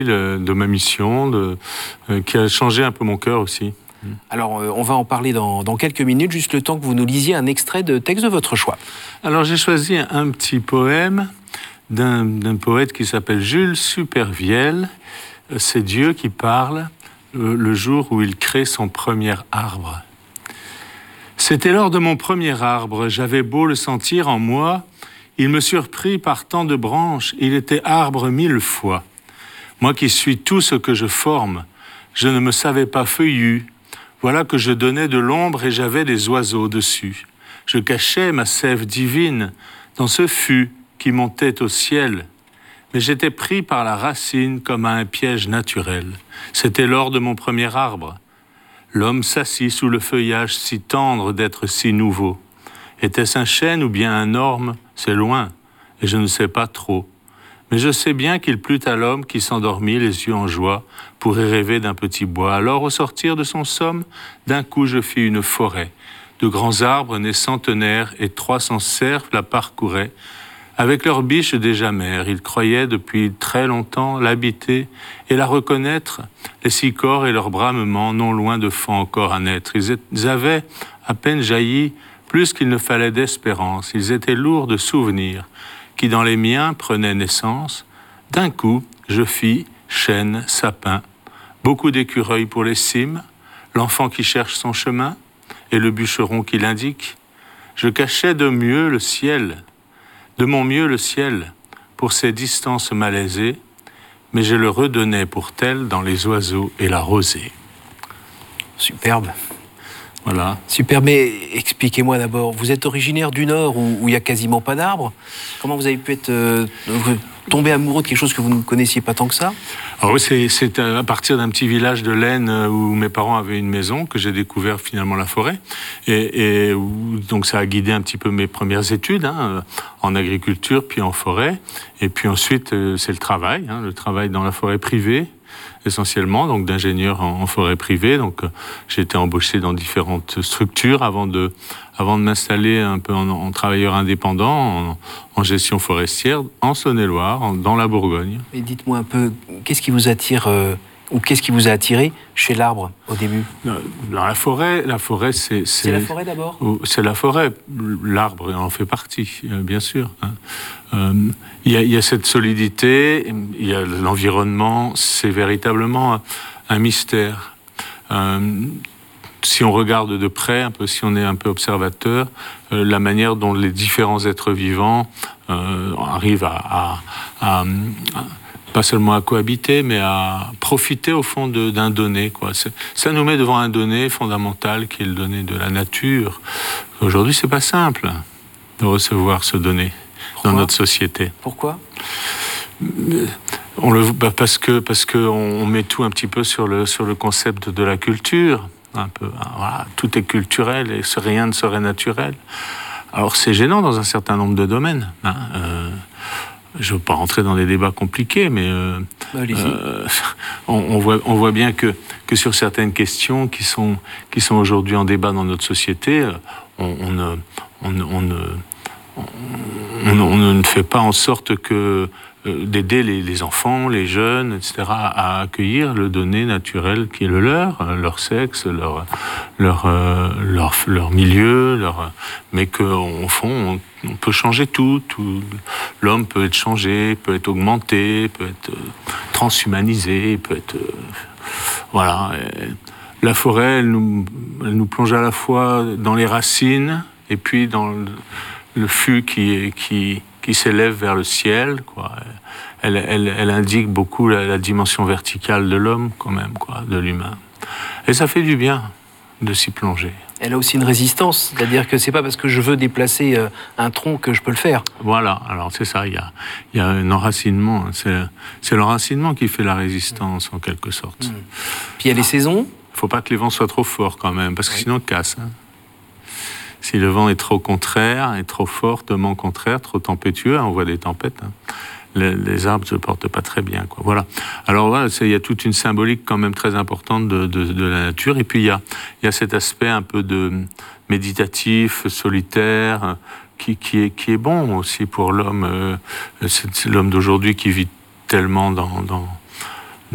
de ma mission, qui a changé un peu mon cœur aussi. Alors, on va en parler dans quelques minutes, juste le temps que vous nous lisiez un extrait de texte de votre choix. Alors, j'ai choisi un petit poème d'un poète qui s'appelle Jules Supervielle. C'est Dieu qui parle le jour où il crée son premier arbre. C'était lors de mon premier arbre, j'avais beau le sentir en moi, il me surprit par tant de branches, il était arbre 1000 fois. Moi qui suis tout ce que je forme, je ne me savais pas feuillu. Voilà que je donnais de l'ombre et j'avais des oiseaux dessus. Je cachais ma sève divine dans ce fût qui montait au ciel. Mais j'étais pris par la racine comme à un piège naturel. C'était lors de mon premier arbre. L'homme s'assit sous le feuillage si tendre d'être si nouveau. Était-ce un chêne ou bien un orme? C'est loin, et je ne sais pas trop. Mais je sais bien qu'il plut à l'homme qui s'endormit les yeux en joie pour y rêver d'un petit bois. Alors, au sortir de son somme, d'un coup je fis une forêt. De grands arbres nés centenaires et 300 cerfs la parcouraient. Avec leurs biches déjà mères, ils croyaient depuis très longtemps l'habiter et la reconnaître, les sicors et leurs bramements non loin de fond encore à naître. Ils avaient à peine jailli plus qu'il ne fallait d'espérance. Ils étaient lourds de souvenirs qui dans les miens prenaient naissance. D'un coup, je fis chêne, sapin, beaucoup d'écureuils pour les cimes, l'enfant qui cherche son chemin et le bûcheron qui l'indique. Je cachais de mieux le ciel, de mon mieux le ciel, pour ces distances malaisées, mais je le redonnais pour tel dans les oiseaux et la rosée. Superbe. Voilà. Super, mais expliquez-moi d'abord, vous êtes originaire du Nord où il n'y a quasiment pas d'arbres. Comment vous avez pu être tombé amoureux de quelque chose que vous ne connaissiez pas tant que ça? Alors oui, c'est à partir d'un petit village de l'Aisne où mes parents avaient une maison que j'ai découvert finalement la forêt. Et où, donc ça a guidé un petit peu mes premières études en agriculture puis en forêt. Et puis ensuite, c'est le travail dans la forêt privée. Essentiellement, donc d'ingénieur en forêt privée. Donc, j'ai été embauché dans différentes structures avant de m'installer un peu en travailleur indépendant, en gestion forestière, en Saône-et-Loire, dans la Bourgogne. Et dites-moi un peu, qu'est-ce qui vous attire ou qu'est-ce qui vous a attiré chez l'arbre au début? Dans la forêt, c'est... C'est la forêt d'abord? C'est la forêt. L'arbre en fait partie, bien sûr. Il y a cette solidité, il y a l'environnement, c'est véritablement un mystère. Si on regarde de près, si on est un peu observateur, la manière dont les différents êtres vivants arrivent à pas seulement à cohabiter, mais à profiter au fond d'un donné, quoi. Ça nous met devant un donné fondamental qui est le donné de la nature. Aujourd'hui, c'est pas simple de recevoir ce donné. Pourquoi? Dans notre société. Pourquoi? Parce que on met tout un petit peu sur le concept de la culture. Un peu, voilà, tout est culturel et rien ne serait naturel. Alors c'est gênant dans un certain nombre de domaines. Je ne veux pas rentrer dans des débats compliqués, mais on voit bien que sur certaines questions qui sont aujourd'hui en débat dans notre société, on ne fait pas en sorte d'aider les enfants, les jeunes, etc., à accueillir le donné naturel qui est le leur sexe, leur milieu, mais qu'au fond, on peut changer tout. L'homme peut être changé, peut être augmenté, peut être transhumanisé, peut être... voilà. La forêt, elle nous plonge à la fois dans les racines et puis dans le fût qui s'élève vers le ciel, quoi. Elle indique beaucoup la dimension verticale de l'homme, quand même, quoi, de l'humain. Et ça fait du bien de s'y plonger. Elle a aussi une résistance, c'est-à-dire que c'est pas parce que je veux déplacer un tronc que je peux le faire. Voilà, alors c'est ça, il y a un enracinement, c'est l'enracinement qui fait la résistance, en quelque sorte. Puis il y a les saisons. Il faut pas que les vents soient trop forts, quand même, parce que sinon, ils cassent. Si le vent est trop contraire, est trop fortement contraire, trop tempétueux, on voit des tempêtes, les arbres ne se portent pas très bien, quoi. Voilà. Alors voilà, il y a toute une symbolique quand même très importante de la nature. Et puis il y a cet aspect un peu de méditatif, solitaire, qui est bon aussi pour l'homme. C'est l'homme d'aujourd'hui qui vit tellement dans